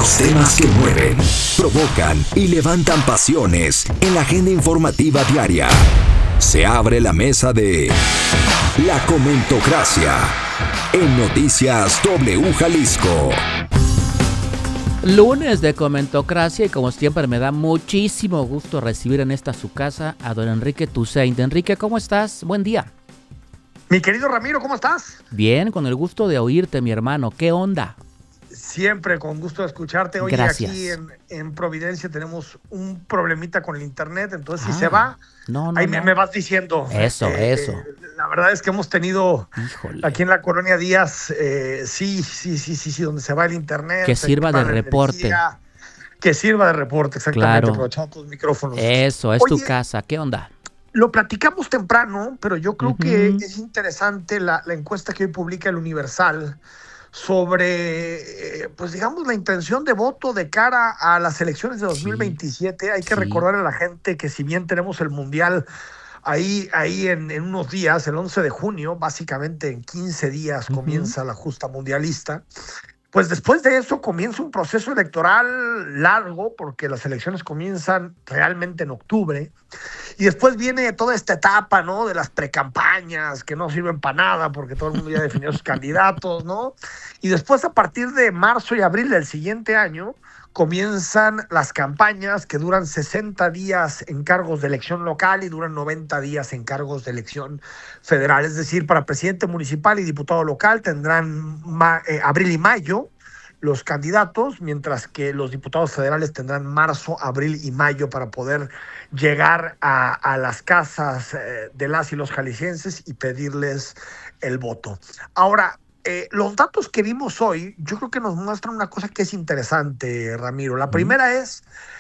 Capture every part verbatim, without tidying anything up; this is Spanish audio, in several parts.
Los temas que mueven, provocan y levantan pasiones en la agenda informativa diaria. Se abre la mesa de La Comentocracia en Noticias W Jalisco. Lunes de Comentocracia y como siempre me da muchísimo gusto recibir en esta su casa a don Enrique Tusein. Enrique, ¿cómo estás? Buen día. Mi querido Ramiro, ¿cómo estás? Bien, con el gusto de oírte, mi hermano. ¿Qué onda? Siempre con gusto de escucharte. Oye, Gracias. aquí en, en Providencia tenemos un problemita con el internet, entonces Ah, si se va, no, no, ahí me, no. me vas diciendo. Eso, Eh, eso. eh, la verdad es que hemos tenido Híjole. aquí en la Colonia Díaz, eh, sí, sí, sí, sí, sí, donde se va el internet. Que se sirva quema de la reporte. energía, que sirva de reporte, exactamente, Claro. aprovechando tus micrófonos. Eso, es tu Oye, casa. ¿Qué onda? lo platicamos temprano, pero yo creo Ujú. que es interesante la, la encuesta que hoy publica el Universal sobre, eh, pues digamos, la intención de voto de cara a las elecciones de dos mil veintisiete. Sí, Hay que sí. recordar a la gente que si bien tenemos el Mundial ahí, ahí en, en unos días, el once de junio, básicamente en quince días Ujú. comienza la justa mundialista. Pues después de eso comienza un proceso electoral largo, porque las elecciones comienzan realmente en octubre. Y después viene toda esta etapa, ¿no? De las precampañas, que no sirven para nada, porque todo el mundo ya definió sus candidatos, ¿no? Y después, a partir de marzo y abril del siguiente año, comienzan las campañas que duran sesenta días en cargos de elección local y duran noventa días en cargos de elección federal. Es decir, para presidente municipal y diputado local tendrán ma- eh, abril y mayo los candidatos, mientras que los diputados federales tendrán marzo, abril y mayo para poder llegar a, a las casas eh, de las y los jaliscienses y pedirles el voto. Ahora, eh, los datos que vimos hoy, yo creo que nos muestran una cosa que es interesante, Ramiro. La Ujú. primera es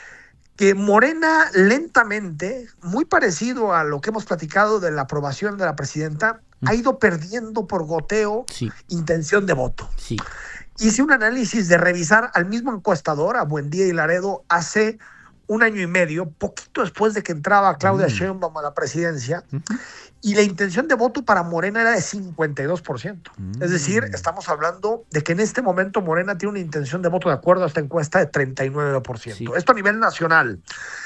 que Morena lentamente, muy parecido a lo que hemos platicado de la aprobación de la presidenta, Mm. ha ido perdiendo por goteo Sí, intención de voto. sí. Hice un análisis de revisar al mismo encuestador, a Buendía y Laredo, hace un año y medio, poquito después de que entraba Claudia Mm. Sheinbaum a la presidencia, Ujú. y la intención de voto para Morena era de cincuenta y dos por ciento. Es decir, Mm. estamos hablando de que en este momento Morena tiene una intención de voto, de acuerdo a esta encuesta, de treinta y nueve por ciento. Sí. Esto a nivel nacional.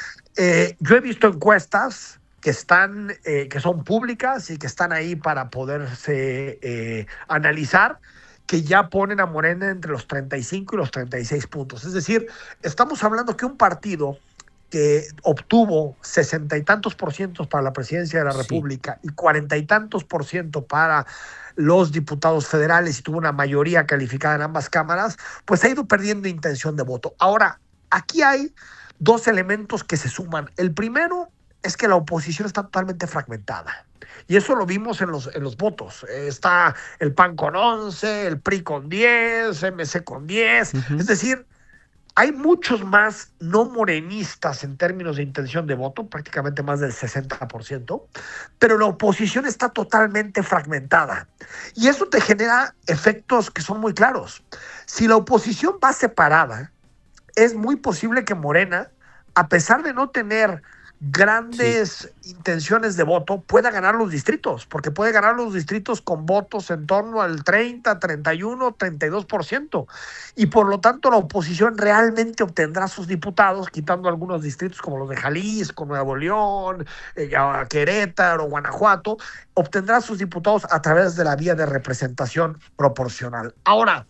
Eh, yo he visto encuestas que están, eh, que son públicas y que están ahí para poderse eh, analizar, que ya ponen a Morena entre los treinta y cinco y los treinta y seis puntos. Es decir, estamos hablando que un partido que obtuvo sesenta y tantos por ciento para la presidencia de la Sí. República y cuarenta y tantos por ciento para los diputados federales y tuvo una mayoría calificada en ambas cámaras, pues ha ido perdiendo intención de voto. Ahora, aquí hay dos elementos que se suman. El primero es que la oposición está totalmente fragmentada. Y eso lo vimos en los, en los votos. Eh, Está el P A N con once, el P R I con diez, M C con diez. Ujú. Es decir, hay muchos más no morenistas en términos de intención de voto, prácticamente más del sesenta por ciento, pero la oposición está totalmente fragmentada. Y eso te genera efectos que son muy claros. Si la oposición va separada, es muy posible que Morena, a pesar de no tener grandes sí. intenciones de voto, pueda ganar los distritos, porque puede ganar los distritos con votos en torno al treinta, treinta y uno, treinta y dos por ciento. Y por lo tanto la oposición realmente obtendrá sus diputados, quitando algunos distritos como los de Jalisco, Nuevo León, eh, Querétaro, Guanajuato, obtendrá sus diputados a través de la vía de representación proporcional. Ahora,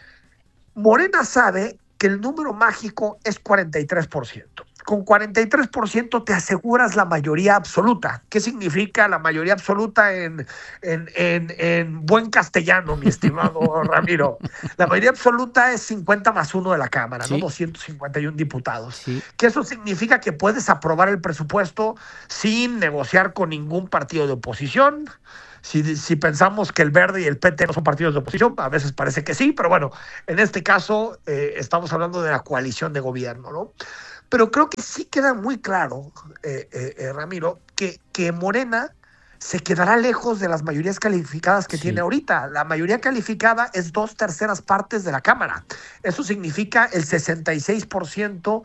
Morena sabe que el número mágico es cuarenta y tres por ciento. Con cuarenta y tres por ciento te aseguras la mayoría absoluta. ¿Qué significa la mayoría absoluta en, en, en, en buen castellano, mi estimado Ramiro? La mayoría absoluta es cincuenta más uno de la Cámara, Sí. ¿no? doscientos cincuenta y uno diputados. Sí. Que eso significa que puedes aprobar el presupuesto sin negociar con ningún partido de oposición. Si, si pensamos que el Verde y el P T no son partidos de oposición, a veces parece que sí, pero bueno, en este caso eh, estamos hablando de la coalición de gobierno, ¿no? Pero creo que sí queda muy claro, eh, eh, eh, Ramiro, que, que Morena se quedará lejos de las mayorías calificadas que Sí. tiene ahorita. La mayoría calificada es dos terceras partes de la Cámara. Eso significa el sesenta y seis por ciento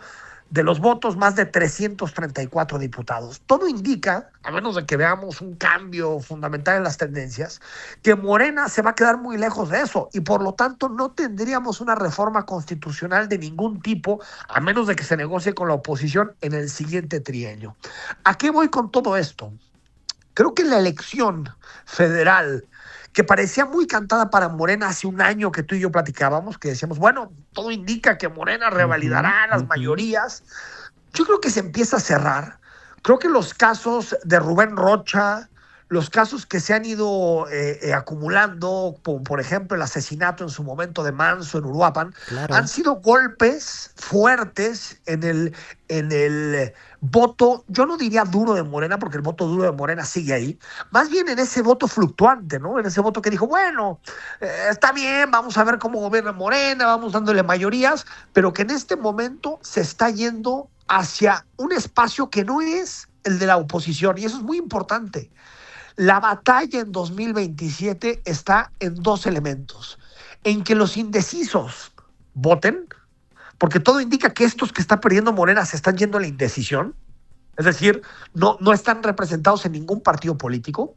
de los votos, más de trescientos treinta y cuatro diputados. Todo indica, a menos de que veamos un cambio fundamental en las tendencias, que Morena se va a quedar muy lejos de eso y por lo tanto no tendríamos una reforma constitucional de ningún tipo, a menos de que se negocie con la oposición en el siguiente trienio. ¿A qué voy con todo esto? Creo que la elección federal, que parecía muy cantada para Morena hace un año que tú y yo platicábamos, que decíamos, bueno, todo indica que Morena revalidará uh-huh, las uh-huh. mayorías. Yo creo que se empieza a cerrar. Creo que los casos de Rubén Rocha, los casos que se han ido eh, eh, acumulando, por, por ejemplo, el asesinato en su momento de Manso en Uruapan, claro. han sido golpes fuertes en el, en el voto, yo no diría duro de Morena, porque el voto duro de Morena sigue ahí, más bien en ese voto fluctuante, ¿no? En ese voto que dijo, bueno, eh, está bien, vamos a ver cómo gobierna Morena, vamos dándole mayorías, pero que en este momento se está yendo hacia un espacio que no es el de la oposición, y eso es muy importante. La batalla en dos mil veintisiete está en dos elementos, en que los indecisos voten, porque todo indica que estos que está perdiendo Morena se están yendo a la indecisión, es decir, no, no están representados en ningún partido político.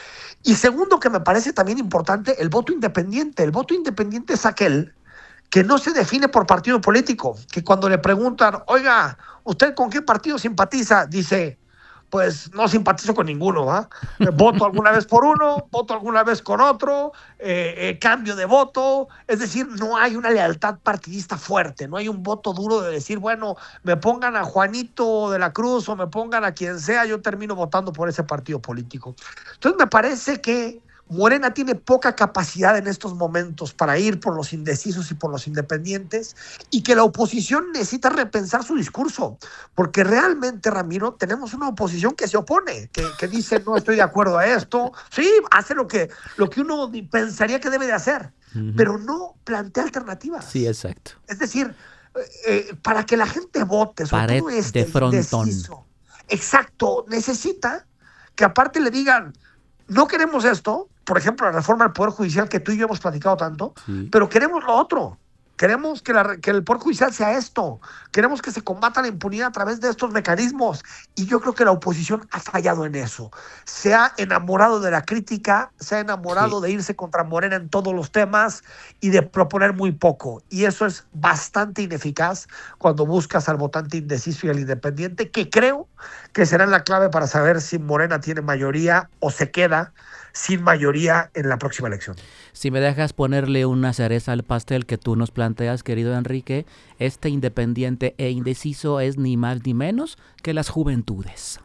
Y segundo, que me parece también importante, el voto independiente. El voto independiente es aquel que no se define por partido político, que cuando le preguntan, oiga, ¿usted con qué partido simpatiza? Dice, pues no simpatizo con ninguno, ¿eh? Voto alguna vez por uno, voto alguna vez con otro, eh, eh, cambio de voto, es decir, no hay una lealtad partidista fuerte, no hay un voto duro de decir, bueno, me pongan a Juanito de la Cruz o me pongan a quien sea, yo termino votando por ese partido político. Entonces me parece que Morena tiene poca capacidad en estos momentos para ir por los indecisos y por los independientes, y que la oposición necesita repensar su discurso, porque realmente, Ramiro, tenemos una oposición que se opone, que, que dice no estoy de acuerdo a esto, sí, hace lo que, lo que uno pensaría que debe de hacer, uh-huh. pero no plantea alternativas. Sí, exacto. Es decir, eh, para que la gente vote, sobre Pared todo este de frontón. Indeciso, exacto, necesita que aparte le digan, no queremos esto, por ejemplo, la reforma del Poder Judicial que tú y yo hemos platicado tanto, sí. pero queremos lo otro. Queremos que, la, que el Poder Judicial sea esto. Queremos que se combata la impunidad a través de estos mecanismos. Y yo creo que la oposición ha fallado en eso. Se ha enamorado de la crítica, se ha enamorado sí. de irse contra Morena en todos los temas y de proponer muy poco. Y eso es bastante ineficaz cuando buscas al votante indeciso y al independiente, que creo que será la clave para saber si Morena tiene mayoría o se queda sin mayoría en la próxima elección. Si me dejas ponerle una cereza al pastel que tú nos planteas, querido Enrique, este independiente e indeciso es ni más ni menos que las juventudes.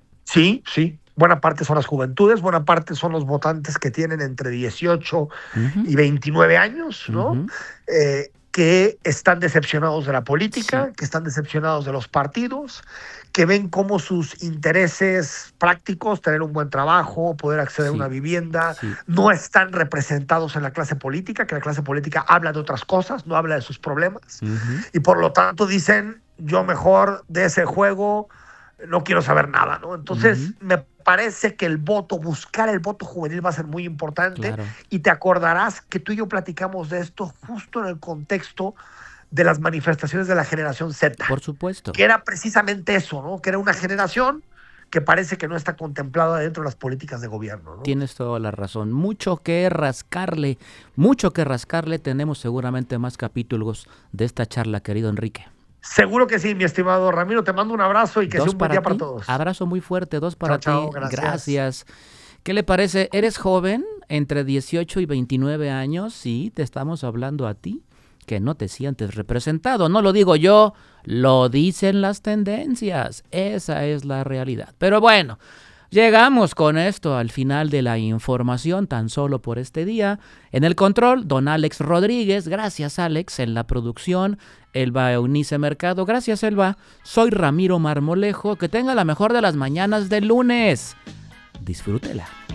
Sí, sí. Buena parte son las juventudes, buena parte son los votantes que tienen entre dieciocho uh-huh. y veintinueve años, ¿no? Uh-huh. Eh, que están decepcionados de la política, sí. que están decepcionados de los partidos, que ven cómo sus intereses prácticos, tener un buen trabajo, poder acceder sí. a una vivienda, sí. no están representados en la clase política, que la clase política habla de otras cosas, no habla de sus problemas, uh-huh. y por lo tanto dicen, yo mejor de ese juego no quiero saber nada, ¿no? Entonces, uh-huh. me parece que el voto, buscar el voto juvenil va a ser muy importante, claro. y te acordarás que tú y yo platicamos de esto justo en el contexto de las manifestaciones de la generación Z. Por supuesto. Que era precisamente eso, ¿no? Que era una generación que parece que no está contemplada dentro de las políticas de gobierno, ¿no? Tienes toda la razón. Mucho que rascarle, mucho que rascarle. Tenemos seguramente más capítulos de esta charla, querido Enrique. Seguro que sí, mi estimado Ramiro. Te mando un abrazo y que dos sea un buen día ti. Para todos. Abrazo muy fuerte, dos para chao, ti. Chao, gracias. Gracias. ¿Qué le parece? ¿Eres joven? Entre dieciocho y veintinueve años. Sí, te estamos hablando a ti, que no te sientes representado. No lo digo yo, lo dicen las tendencias. Esa es la realidad. Pero bueno, llegamos con esto al final de la información, tan solo por este día. En el control, don Alex Rodríguez. Gracias, Alex. En la producción, Elba Eunice Mercado. Gracias, Elba. Soy Ramiro Marmolejo. Que tenga la mejor de las mañanas del lunes. Disfrútela.